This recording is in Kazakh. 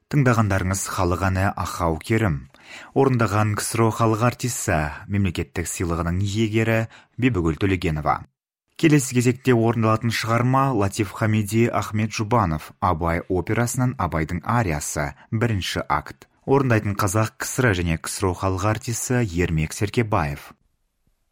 Тыңдағандарыңыз халық әні Ахау Керім. Орындаған КСРО халық артисі, мемлекеттік сыйлығының иегері Бибігүл Төлегенова. Келесі кезекте орындалатын шығарма Латиф Хамиди Ахмет Жұбанов Абай операсынан Абайдың ариясы, бірінші акт. Орындайтын қазақ КСР және КСРО халық артисі Ермек Серкебаев.